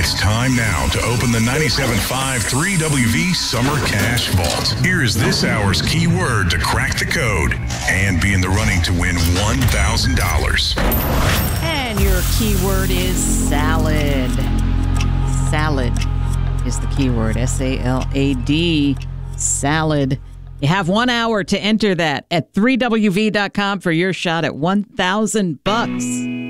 It's time now to open the 97.5 3WV Summer Cash Vault. Here is this hour's keyword to crack the code and be in the running to win $1,000. And your keyword is salad. Salad is the keyword. S-A-L-A-D. Salad. You have 1 hour to enter that at 3WV.com for your shot at $1,000.